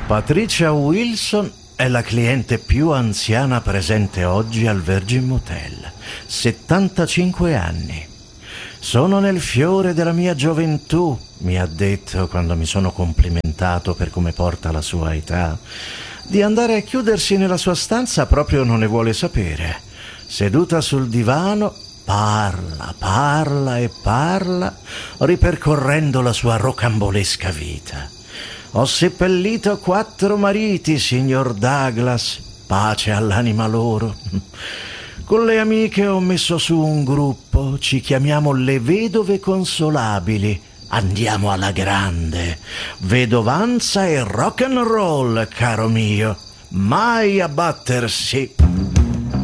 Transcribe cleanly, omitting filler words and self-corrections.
Patricia Wilson è la cliente più anziana presente oggi al Virgin Motel. 75 anni. Sono nel fiore della mia gioventù, mi ha detto quando mi sono complimentato per come porta la sua età. Di andare a chiudersi nella sua stanza proprio non ne vuole sapere. Seduta sul divano, parla e parla, ripercorrendo la sua rocambolesca vita. Ho seppellito 4 mariti, signor Douglas, pace all'anima loro. Con le amiche ho messo su un gruppo, ci chiamiamo le Vedove Consolabili. Andiamo alla grande. Vedovanza e rock and roll, caro mio. Mai abbattersi.